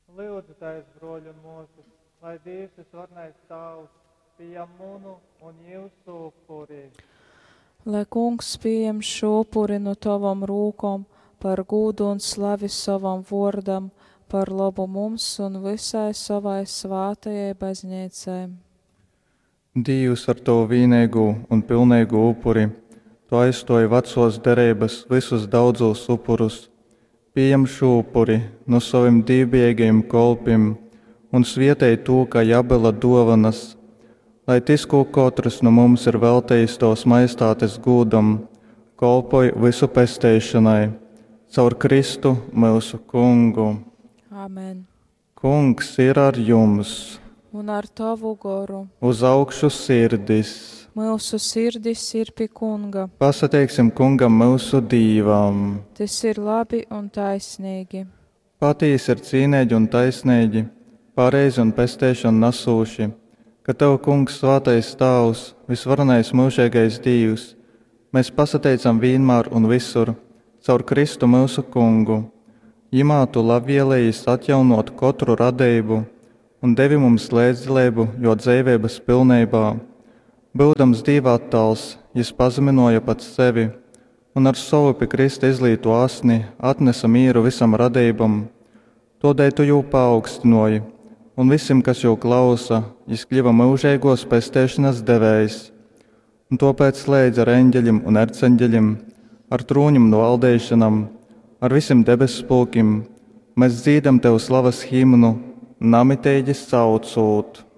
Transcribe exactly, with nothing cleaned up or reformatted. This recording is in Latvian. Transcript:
Lūdzu, tais broļi un mūsu, lai Dievs visvarnais tavs pieņem munu un jūsu upuri. Lai Kungs pieņem šo upuri no tavam rūkom par gūdu un slavi savam vordam, par labu mums un visai savai svātajai baznīcai. Dievs ar to vienīgu un pilnīgu upuri, tu aizstoji vecos derības visus daudzos upurus. Pieņem šo upuri no saviem dīvbijīgajiem kolpiem un svietēji to, kā Jabela dovanas, lai tis, ko katrs no mums ir veltījis tos maistātes gūdam, kolpoj visu pestēšanai, caur Kristu mūsu Kungu. Amen. Kungs ir ar jums, Un ar tavu goru. uz augšu sirdis. Mūsu sirdis ir pie Kunga. Pasateiksim Kungam mūsu dīvām. Tas ir labi un taisnīgi. Patīs ir cīnēģi un taisnēģi, pareizi un pestēšanu nasūši, ka Tev, Kungs, svātais Tavs, visvarenais mūžīgais Dievs, mēs pasateicam vienmēr un visur, caur Kristu mūsu Kungu. Jimā Tu labvēlējis atjaunot katru radību un devi mums līdzdalību jo dzīvības pilnībā. Būdams Dieva attēls, Jis pazeminoja pats sevi un ar savu pie Krista izlītu asni atnesa mieru visam radībam. Todēļ Tu jū paaugstinoji, un visiem, kas jū klausa, Jis kļuva mūžīgos pestēšanas devējs. Un topēc slēdz ar eņģeļiem un erceņģeļiem, ar trūņiem no valdēšanam, ar visiem debesu spulkiem, mēs dzīdam Tev slavas himnu, namitēģis saucūt.